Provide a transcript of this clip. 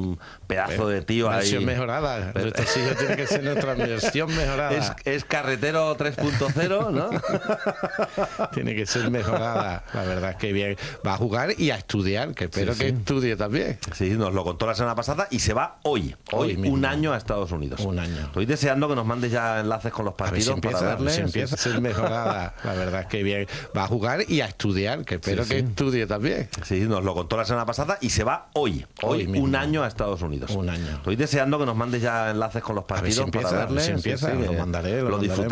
un pedazo de tío ahí. Versión mejorada. Nuestros hijos tienen que ser nuestra versión mejorada. Es carretero 3.0, ¿no? Tiene que ser mejorada. La verdad es que bien. Va a jugar y a estudiar, que espero que estudie también. Sí, nos lo contó la semana pasada y se va hoy mismo. un año a Estados Unidos. Un año. Estoy deseando que nos mandes ya enlaces con los partidos para verle. Si empieza a ser mejorada. La verdad es que bien. Va a jugar y a estudiar, que espero que estudie también. Sí, nos lo contó la semana pasada y se va hoy mismo. un año a Estados Unidos. Un año. Estoy deseando que nos mandes ya enlaces con los partidos para verle. Lo mandaré. Lo disfrutamos.